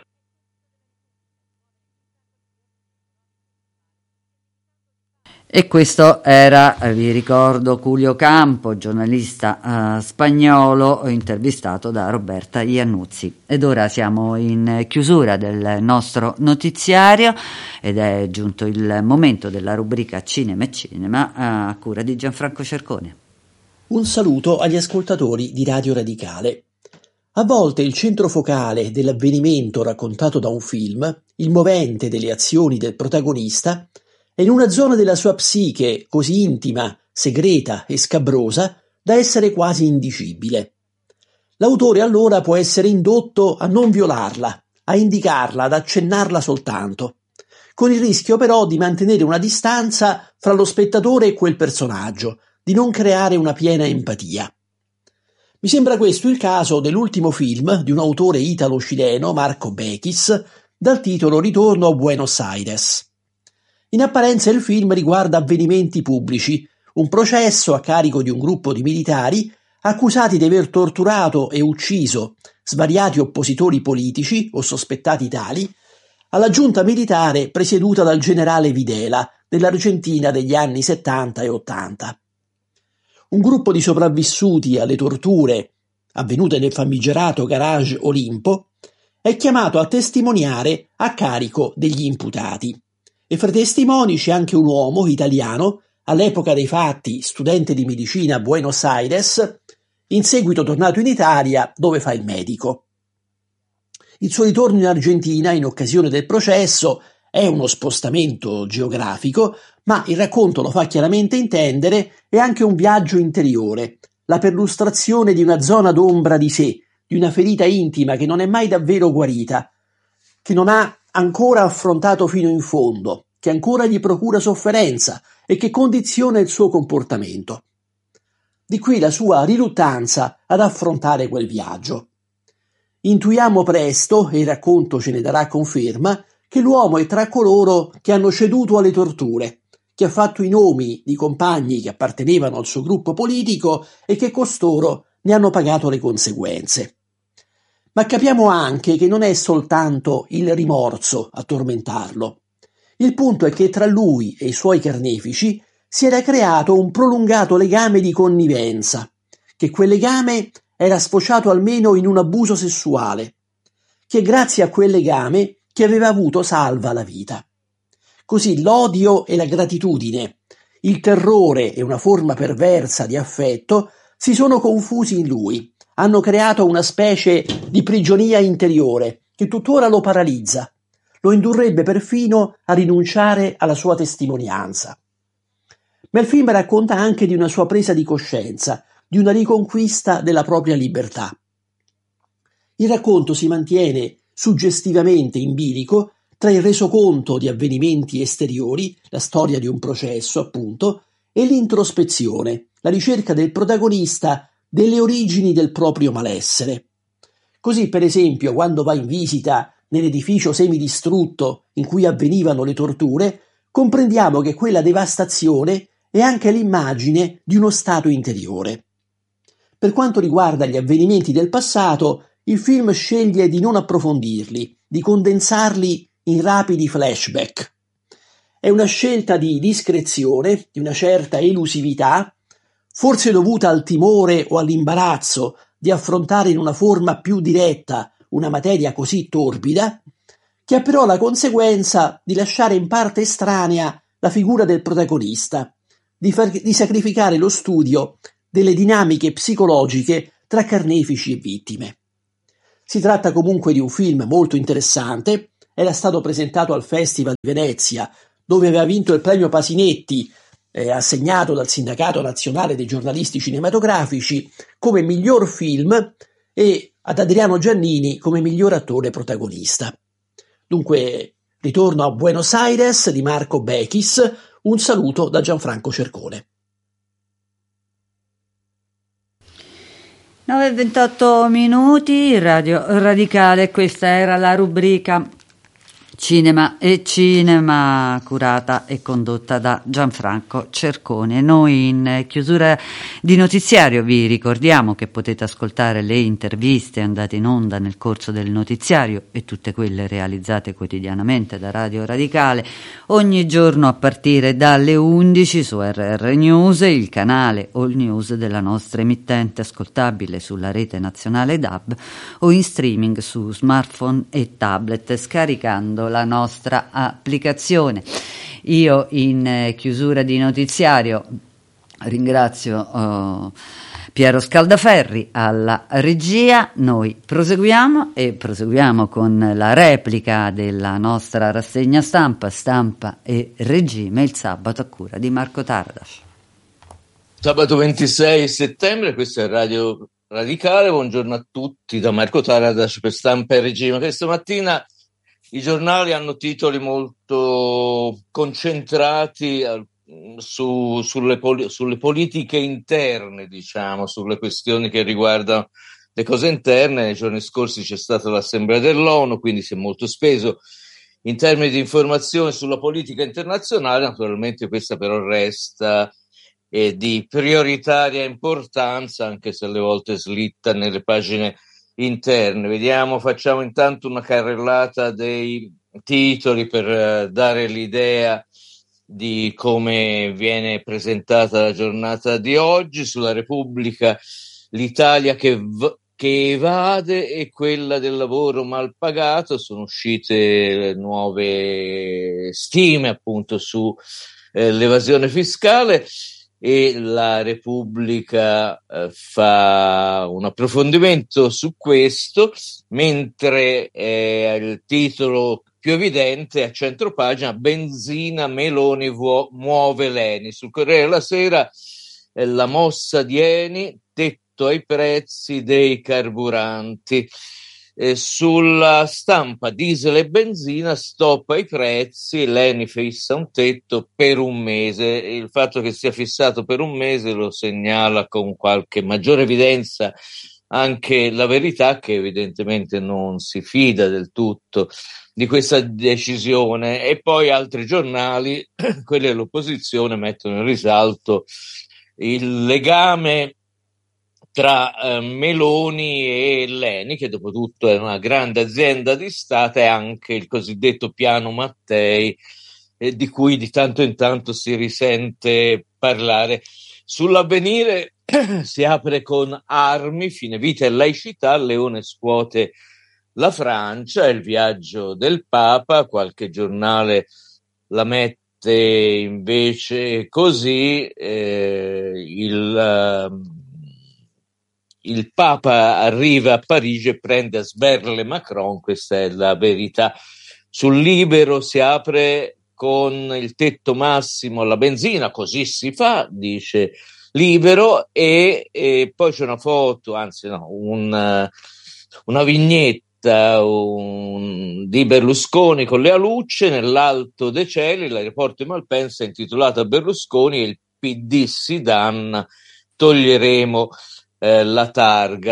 [SPEAKER 2] E questo era, vi ricordo, Julio Campo, giornalista spagnolo, intervistato da Roberta Iannuzzi. Ed ora siamo in chiusura del nostro notiziario ed è giunto il momento della rubrica Cinema e Cinema a cura di Gianfranco Cercone.
[SPEAKER 10] Un saluto agli ascoltatori di Radio Radicale. A volte il centro focale dell'avvenimento raccontato da un film, il movente delle azioni del protagonista, è in una zona della sua psiche così intima, segreta e scabrosa da essere quasi indicibile. L'autore allora può essere indotto a non violarla, a indicarla, ad accennarla soltanto, con il rischio però di mantenere una distanza fra lo spettatore e quel personaggio, di non creare una piena empatia. Mi sembra questo il caso dell'ultimo film di un autore italo-cileno, Marco Bechis, dal titolo Ritorno a Buenos Aires. In apparenza il film riguarda avvenimenti pubblici, un processo a carico di un gruppo di militari accusati di aver torturato e ucciso svariati oppositori politici o sospettati tali alla giunta militare presieduta dal generale Videla nell'Argentina degli anni 70 e 80. Un gruppo di sopravvissuti alle torture avvenute nel famigerato garage Olimpo è chiamato a testimoniare a carico degli imputati. E fra i testimoni c'è anche un uomo italiano, all'epoca dei fatti studente di medicina a Buenos Aires, in seguito tornato in Italia dove fa il medico. Il suo ritorno in Argentina in occasione del processo è uno spostamento geografico, ma il racconto lo fa chiaramente intendere, è anche un viaggio interiore, la perlustrazione di una zona d'ombra di sé, di una ferita intima che non è mai davvero guarita, che non ha ancora affrontato fino in fondo, che ancora gli procura sofferenza e che condiziona il suo comportamento. Di qui la sua riluttanza ad affrontare quel viaggio. Intuiamo presto, e il racconto ce ne darà conferma, che l'uomo è tra coloro che hanno ceduto alle torture, che ha fatto i nomi di compagni che appartenevano al suo gruppo politico e che costoro ne hanno pagato le conseguenze. Ma capiamo anche che non è soltanto il rimorso a tormentarlo. Il punto è che tra lui e i suoi carnefici si era creato un prolungato legame di connivenza, che quel legame era sfociato almeno in un abuso sessuale, che grazie a quel legame che aveva avuto salva la vita. Così l'odio e la gratitudine, il terrore e una forma perversa di affetto si sono confusi in lui, hanno creato una specie di prigionia interiore che tuttora lo paralizza, lo indurrebbe perfino a rinunciare alla sua testimonianza. Ma il film racconta anche di una sua presa di coscienza, di una riconquista della propria libertà. Il racconto si mantiene suggestivamente in bilico tra il resoconto di avvenimenti esteriori, la storia di un processo appunto, e l'introspezione, la ricerca del protagonista delle origini del proprio malessere. Così, per esempio, quando va in visita nell'edificio semidistrutto in cui avvenivano le torture, comprendiamo che quella devastazione è anche l'immagine di uno stato interiore. Per quanto riguarda gli avvenimenti del passato, il film sceglie di non approfondirli, di condensarli in rapidi flashback. È una scelta di discrezione, di una certa elusività, forse dovuta al timore o all'imbarazzo di affrontare in una forma più diretta una materia così torbida, che ha però la conseguenza di lasciare in parte estranea la figura del protagonista, di sacrificare lo studio delle dinamiche psicologiche tra carnefici e vittime. Si tratta comunque di un film molto interessante, era stato presentato al Festival di Venezia, dove aveva vinto il premio Pasinetti, assegnato dal Sindacato Nazionale dei Giornalisti Cinematografici, come miglior film, e ad Adriano Giannini come miglior attore protagonista. Dunque, ritorno a Buenos Aires di Marco Bechis, un saluto da Gianfranco Cercone.
[SPEAKER 2] 9:28, Radio Radicale, questa era la rubrica Cinema e Cinema, curata e condotta da Gianfranco Cercone. Noi in chiusura di notiziario vi ricordiamo che potete ascoltare le interviste andate in onda nel corso del notiziario e tutte quelle realizzate quotidianamente da Radio Radicale ogni giorno a partire dalle 11 su RR News, il canale All News della nostra emittente, ascoltabile sulla rete nazionale DAB o in streaming su smartphone e tablet scaricando la nostra applicazione. Io in chiusura di notiziario ringrazio Piero Scaldaferri alla regia. Noi proseguiamo con la replica della nostra rassegna Stampa e Regime il sabato a cura di Marco Taradas.
[SPEAKER 11] Sabato 26 settembre, questa è Radio Radicale, buongiorno a tutti da Marco Taradas per Stampa e Regime. Questa mattina i giornali hanno titoli molto concentrati sulle politiche interne, diciamo, sulle questioni che riguardano le cose interne. Nei giorni scorsi c'è stata l'Assemblea dell'ONU, quindi si è molto speso in termini di informazione sulla politica internazionale. Naturalmente questa però resta di prioritaria importanza, anche se alle volte slitta nelle pagine interne. Facciamo intanto una carrellata dei titoli per dare l'idea di come viene presentata la giornata di oggi. Sulla Repubblica, l'Italia che evade e quella del lavoro mal pagato. Sono uscite nuove stime appunto su l'evasione fiscale. E la Repubblica fa un approfondimento su questo, mentre il titolo più evidente a centropagina: benzina, Meloni muove l'Eni. Sul Corriere della Sera la mossa di Eni, tetto ai prezzi dei carburanti. Sulla Stampa, diesel e benzina, stop ai prezzi, l'Eni fissa un tetto per un mese. Il fatto che sia fissato per un mese lo segnala con qualche maggiore evidenza anche La Verità, che evidentemente non si fida del tutto di questa decisione, e poi altri giornali, quelli dell'opposizione, mettono in risalto il legame tra Meloni e l'Eni, che dopo tutto è una grande azienda di Stato, e anche il cosiddetto piano Mattei, di cui di tanto in tanto si risente parlare. Sull'Avvenire si apre con armi, fine vita e laicità, Leone scuote la Francia, il viaggio del Papa. Qualche giornale la mette invece così: il Papa arriva a Parigi e prende a sberle Macron. Questa è La Verità. Sul Libero si apre con il tetto massimo alla benzina, così si fa, dice Libero, e poi c'è una foto, una vignetta di Berlusconi con le alucce nell'alto dei cieli. L'aeroporto di Malpensa è intitolato a Berlusconi e il PD si danna, toglieremo la targa.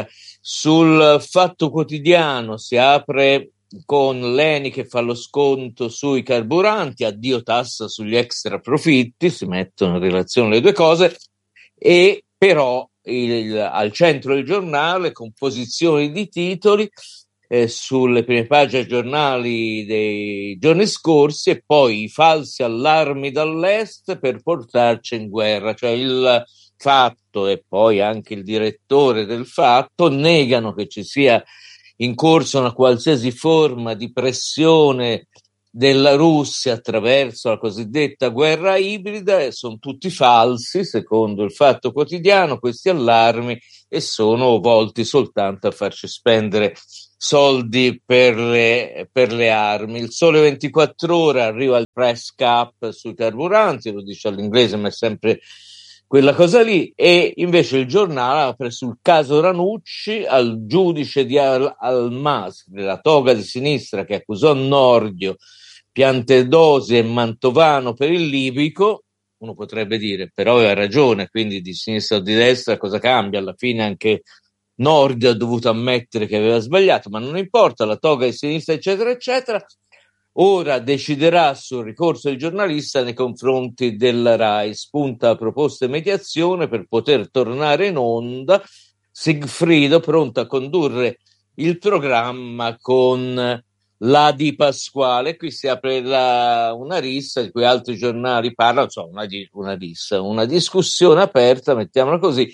[SPEAKER 11] Sul Fatto Quotidiano si apre con l'ENI che fa lo sconto sui carburanti, addio tassa sugli extra profitti, si mettono in relazione le due cose, e però al centro del giornale composizioni di titoli sulle prime pagine giornali dei giorni scorsi, e poi i falsi allarmi dall'est per portarci in guerra, cioè il Fatto e poi anche il direttore del Fatto negano che ci sia in corso una qualsiasi forma di pressione della Russia attraverso la cosiddetta guerra ibrida, e sono tutti falsi secondo il Fatto Quotidiano questi allarmi, e sono volti soltanto a farci spendere soldi per le armi. Il Sole 24 Ore arriva al price cap sui carburanti, lo dice all'inglese ma è sempre quella cosa lì, e invece il giornale apre sul caso Ranucci, al giudice di Al-Masri, la toga di sinistra che accusò Nordio, Piantedosi e Mantovano per il libico. Uno potrebbe dire, però aveva ragione, quindi di sinistra o di destra cosa cambia? Alla fine anche Nordio ha dovuto ammettere che aveva sbagliato, ma non importa, la toga di sinistra eccetera eccetera. Ora deciderà sul ricorso del giornalista nei confronti della RAI, spunta la proposta di mediazione per poter tornare in onda. Sigfrido pronto a condurre il programma con la Di Pasquale. Qui si apre una rissa di cui altri giornali parlano, insomma una discussione aperta, mettiamola così,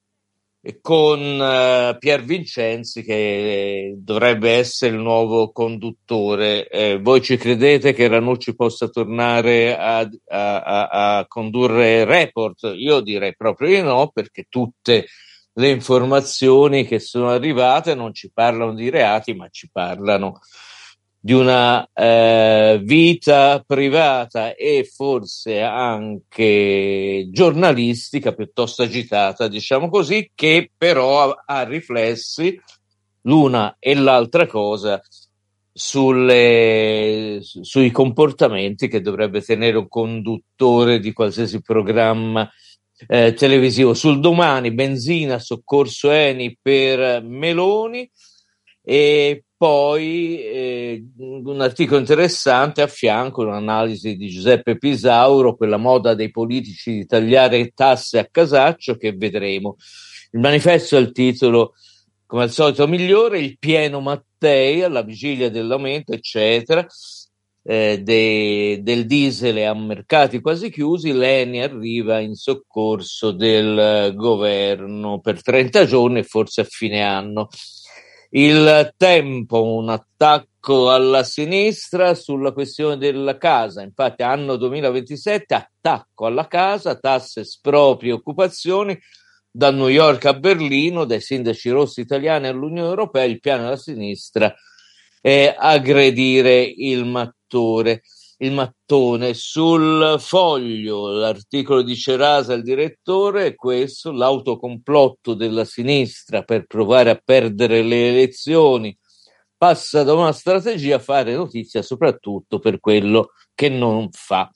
[SPEAKER 11] con Pier Vincenzi che dovrebbe essere il nuovo conduttore. Voi ci credete che Ranucci possa tornare a condurre Report? Io direi proprio di no, perché tutte le informazioni che sono arrivate non ci parlano di reati, ma ci parlano di una vita privata e forse anche giornalistica piuttosto agitata, diciamo così, che però ha riflessi l'una e l'altra cosa sui comportamenti che dovrebbe tenere un conduttore di qualsiasi programma televisivo. Sul Domani, benzina, soccorso Eni per Meloni, e poi un articolo interessante a fianco, un'analisi di Giuseppe Pisauro, quella moda dei politici di tagliare tasse a casaccio che vedremo. Il Manifesto è il titolo, come al solito, migliore, il pieno Mattei alla vigilia dell'aumento, eccetera, del diesel a mercati quasi chiusi. l'Eni arriva in soccorso del governo per 30 giorni e forse a fine anno. Il Tempo, un attacco alla sinistra sulla questione della casa, infatti anno 2027, attacco alla casa, tasse, espropri, occupazioni, da New York a Berlino, dai sindaci rossi italiani all'Unione Europea. Il piano della sinistra è aggredire il mattone. Sul Foglio l'articolo di Cerasa, il direttore, è questo: l'autocomplotto della sinistra per provare a perdere le elezioni passa da una strategia a fare notizia soprattutto per quello che non fa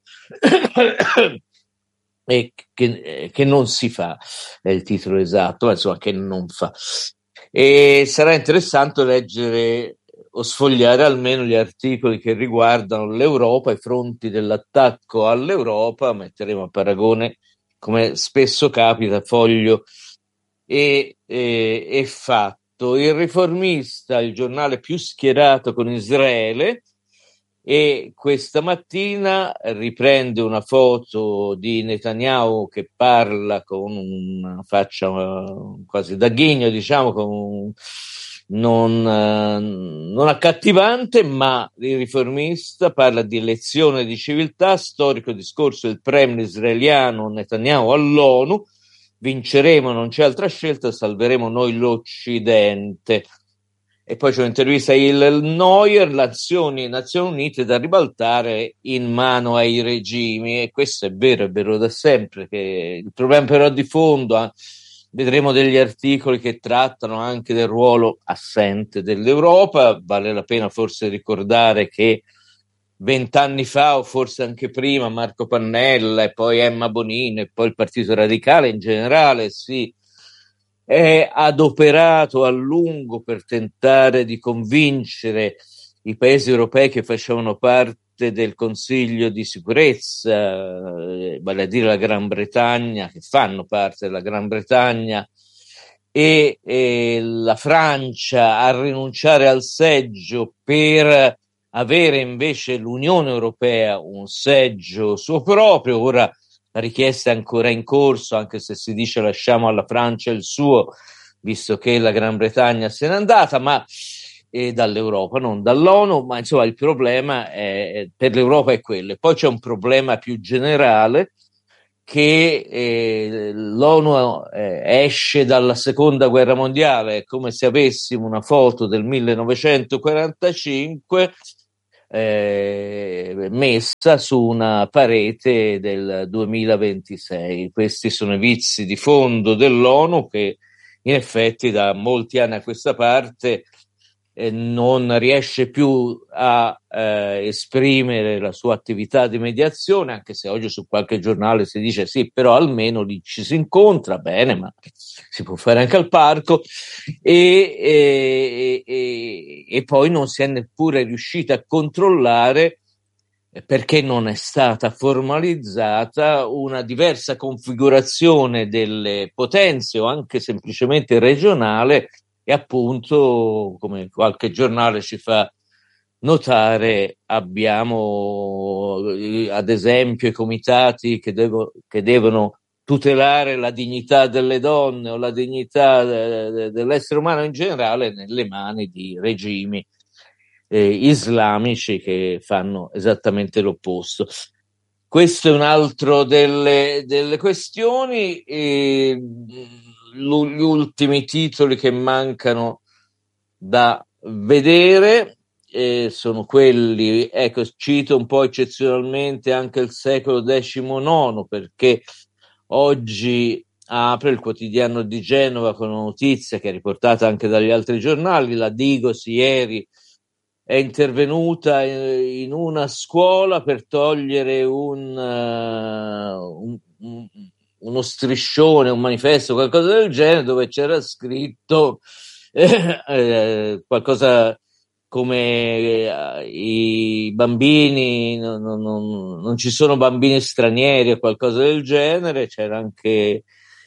[SPEAKER 11] e che non si fa, è il titolo esatto, ma insomma che non fa. E sarà interessante leggere o sfogliare almeno gli articoli che riguardano l'Europa, i fronti dell'attacco all'Europa. Metteremo a paragone, come spesso capita, Foglio e Fatto. Il Riformista, il giornale più schierato con Israele, e questa mattina riprende una foto di Netanyahu che parla con una faccia quasi da ghigno, diciamo, con non accattivante, ma il Riformista parla di lezione di civiltà, storico discorso del premier israeliano Netanyahu all'ONU: vinceremo, non c'è altra scelta, salveremo noi l'Occidente. E poi c'è un'intervista a Il Neuer, Nazioni Unite da ribaltare in mano ai regimi. E questo è vero da sempre, che il problema però di fondo, vedremo degli articoli che trattano anche del ruolo assente dell'Europa. Vale la pena forse ricordare che 20 anni fa, o forse anche prima, Marco Pannella e poi Emma Bonino e poi il Partito Radicale in generale si è adoperato a lungo per tentare di convincere i paesi europei che facevano parte del Consiglio di sicurezza, vale a dire la Gran Bretagna, che fanno parte della Gran Bretagna, e la Francia, a rinunciare al seggio per avere invece l'Unione Europea un seggio suo proprio. Ora la richiesta è ancora in corso, anche se si dice lasciamo alla Francia il suo, visto che la Gran Bretagna se n'è andata, ma dall'Europa, non dall'ONU, ma insomma il problema per l'Europa è quello. E poi c'è un problema più generale, che l'ONU esce dalla seconda guerra mondiale, è come se avessimo una foto del 1945 messa su una parete del 2026. Questi sono i vizi di fondo dell'ONU, che in effetti da molti anni a questa parte non riesce più a esprimere la sua attività di mediazione, anche se oggi su qualche giornale si dice sì, però almeno lì ci si incontra, bene, ma si può fare anche al parco, e poi non si è neppure riuscita a controllare, perché non è stata formalizzata, una diversa configurazione delle potenze o anche semplicemente regionale. E appunto, come qualche giornale ci fa notare, abbiamo ad esempio i comitati che devono tutelare la dignità delle donne o la dignità dell'essere umano in generale nelle mani di regimi islamici che fanno esattamente l'opposto. Questo è un altro delle questioni. Gli ultimi titoli che mancano da vedere sono quelli, ecco, cito un po' eccezionalmente anche il secolo XIX, perché oggi apre il Quotidiano di Genova con una notizia che è riportata anche dagli altri giornali. La Digos ieri è intervenuta in una scuola per togliere uno striscione, un manifesto, qualcosa del genere, dove c'era scritto qualcosa come i bambini, non ci sono bambini stranieri o qualcosa del genere. C'era anche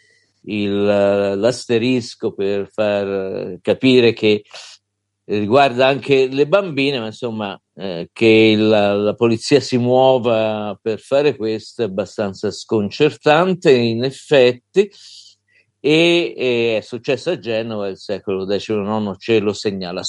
[SPEAKER 11] l'asterisco per far capire che riguarda anche le bambine, ma insomma che la polizia si muova per fare questo è abbastanza sconcertante in effetti, e è successo a Genova, il secolo XIX ce lo segnala.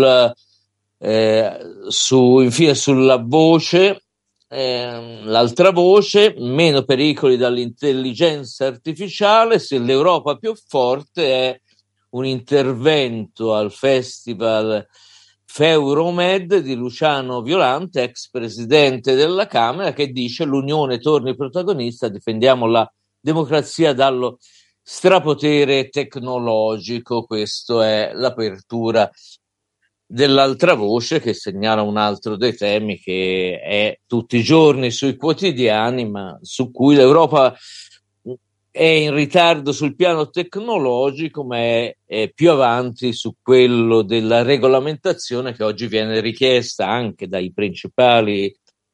[SPEAKER 11] Infine sulla voce, l'altra voce, meno pericoli dall'intelligenza artificiale, se l'Europa più forte è un intervento al festival Feuromed di Luciano Violante, ex presidente della Camera, che dice: l'Unione torni protagonista, difendiamo la democrazia dallo strapotere tecnologico. Questo è l'apertura dell'altra voce, che segnala un altro dei temi che è tutti i giorni sui quotidiani, ma su cui l'Europa è in ritardo sul piano tecnologico, ma è più avanti su quello della regolamentazione, che oggi viene richiesta anche dai principali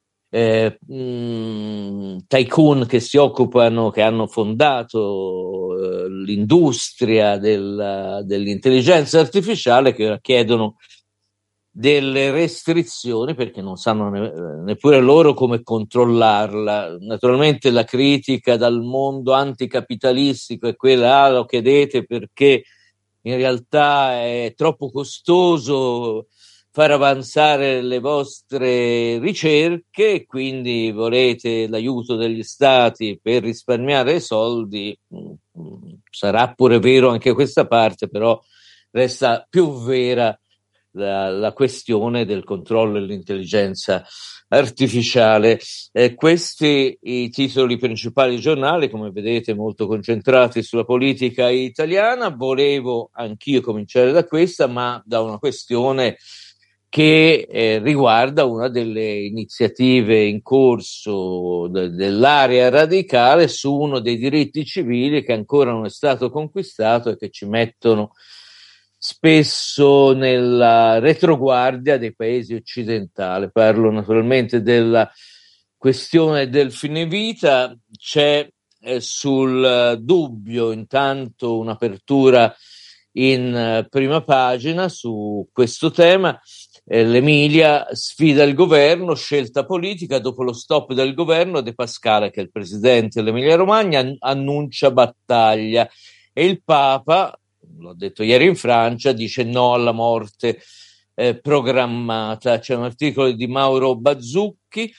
[SPEAKER 11] tycoon che si occupano, che hanno fondato l'industria dell'intelligenza artificiale, che chiedono delle restrizioni perché non sanno neppure loro come controllarla. Naturalmente la critica dal mondo anticapitalistico è quella: lo chiedete perché in realtà è troppo costoso far avanzare le vostre ricerche e quindi volete l'aiuto degli stati per risparmiare soldi. Sarà pure vero anche questa parte, però resta più vera la questione del controllo dell'intelligenza artificiale. Questi i titoli principali dei giornali, come vedete molto concentrati sulla politica italiana. Volevo anch'io cominciare da questa, ma da una questione che riguarda una delle iniziative in corso dell'area radicale su uno dei diritti civili che ancora non è stato conquistato e che ci mettono spesso nella retroguardia dei paesi occidentali. Parlo naturalmente della questione del fine vita. C'è sul Dubbio intanto un'apertura in prima pagina su questo tema. L'Emilia sfida il governo, scelta politica, dopo lo stop del governo De Pascale, che è il presidente dell'Emilia Romagna, annuncia battaglia e il Papa, l'ho detto ieri in Francia, dice no alla morte programmata. C'è un articolo di Mauro Bazzucchi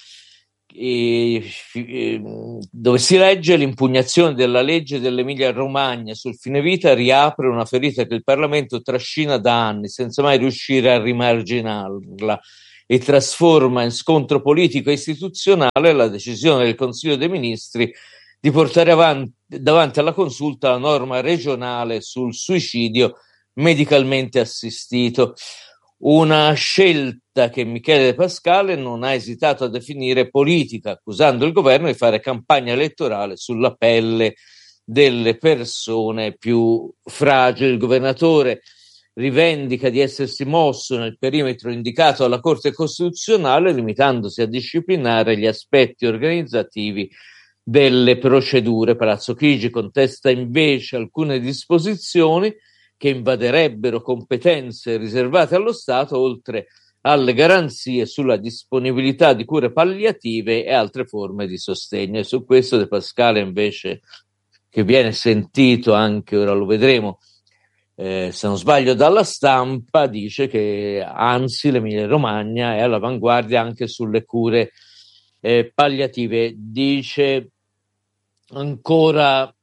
[SPEAKER 11] dove si legge: l'impugnazione della legge dell'Emilia Romagna sul fine vita riapre una ferita che il Parlamento trascina da anni senza mai riuscire a rimarginarla e trasforma in scontro politico e istituzionale la decisione del Consiglio dei Ministri di portare davanti alla consulta la norma regionale sul suicidio medicalmente assistito. Una scelta che Michele De Pascale non ha esitato a definire politica, accusando il governo di fare campagna elettorale sulla pelle delle persone più fragili. Il governatore rivendica di essersi mosso nel perimetro indicato alla Corte Costituzionale, limitandosi a disciplinare gli aspetti organizzativi delle procedure. Palazzo Chigi contesta invece alcune disposizioni che invaderebbero competenze riservate allo Stato, oltre alle garanzie sulla disponibilità di cure palliative e altre forme di sostegno. E su questo De Pascale invece, che viene sentito anche, ora lo vedremo, se non sbaglio dalla Stampa, dice che anzi l'Emilia Romagna è all'avanguardia anche sulle cure palliative. Dice ancora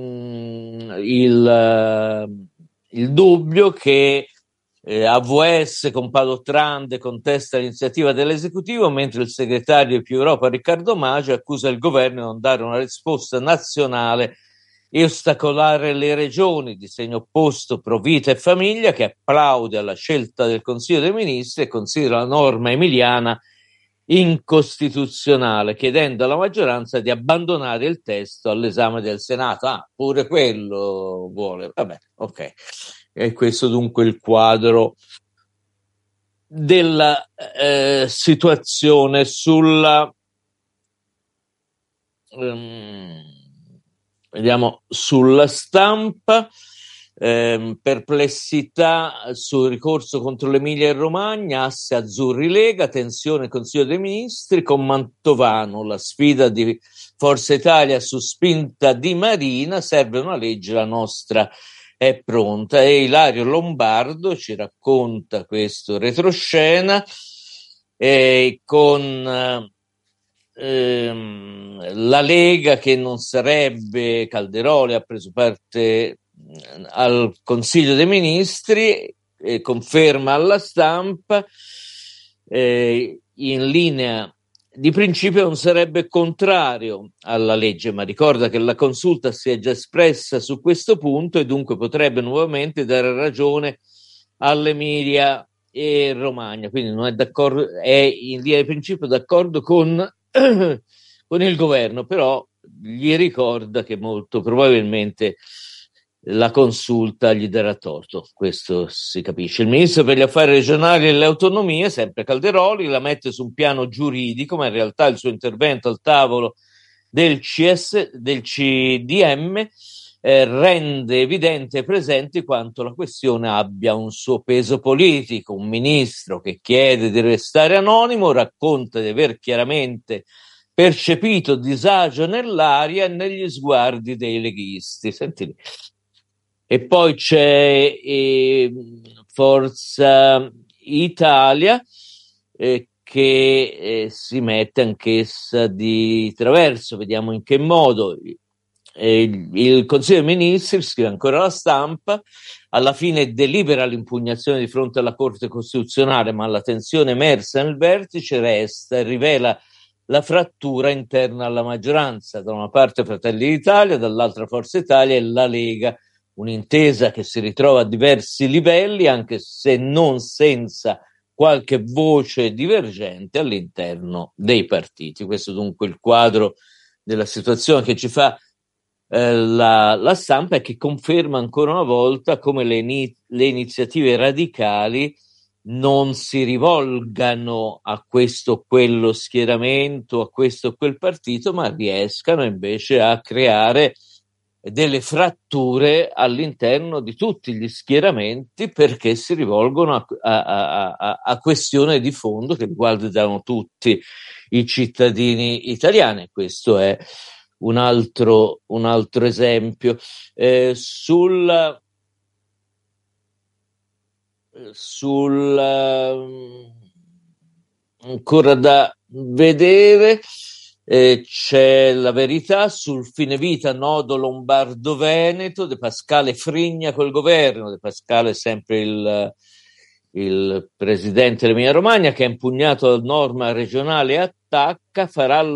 [SPEAKER 11] il Dubbio che AVS con Padottrande contesta l'iniziativa dell'esecutivo, mentre il segretario di Più Europa Riccardo Maggi accusa il governo di non dare una risposta nazionale e ostacolare le regioni, di segno opposto Pro Vita e Famiglia, che applaude alla scelta del Consiglio dei Ministri e considera la norma emiliana incostituzionale, chiedendo alla maggioranza di abbandonare il testo all'esame del Senato. Pure quello vuole. Vabbè, ok. E questo dunque il quadro della situazione sulla vediamo sulla Stampa. Perplessità sul ricorso contro l'Emilia Romagna, asse azzurri Lega, tensione Consiglio dei Ministri con Mantovano, la sfida di Forza Italia su spinta di Marina, serve una legge, la nostra è pronta. E Ilario Lombardo ci racconta questo retroscena con la Lega che non sarebbe, Calderoli ha preso parte al Consiglio dei Ministri, conferma alla Stampa, in linea di principio non sarebbe contrario alla legge, ma ricorda che la consulta si è già espressa su questo punto e dunque potrebbe nuovamente dare ragione all'Emilia e Romagna, quindi non è d'accordo, è in linea di principio d'accordo con il governo, però gli ricorda che molto probabilmente la consulta gli darà torto, questo si capisce. Il ministro per gli affari regionali e le autonomie, sempre Calderoli, la mette su un piano giuridico, ma in realtà il suo intervento al tavolo del CDM rende evidente e presente quanto la questione abbia un suo peso politico. Un ministro che chiede di restare anonimo racconta di aver chiaramente percepito disagio nell'aria e negli sguardi dei leghisti. Senti. E poi c'è Forza Italia che si mette anch'essa di traverso, vediamo in che modo. Il Consiglio dei Ministri, scrive ancora la Stampa, alla fine delibera l'impugnazione di fronte alla Corte Costituzionale, ma la tensione emersa nel vertice resta e rivela la frattura interna alla maggioranza, da una parte Fratelli d'Italia, dall'altra Forza Italia e la Lega. Un'intesa che si ritrova a diversi livelli, anche se non senza qualche voce divergente all'interno dei partiti. Questo dunque il quadro della situazione che ci fa la Stampa, e che conferma ancora una volta come le iniziative radicali non si rivolgano a questo o quello schieramento, a questo o quel partito, ma riescano invece a creare delle fratture all'interno di tutti gli schieramenti, perché si rivolgono a questioni di fondo che riguardano tutti i cittadini italiani. Questo è un altro esempio. Ancora da vedere, c'è La Verità sul fine vita nodo lombardo-veneto, De Pascale frigna col governo. De Pascale è sempre il presidente dell'Emilia Romagna, che ha impugnato la norma regionale attacca, farà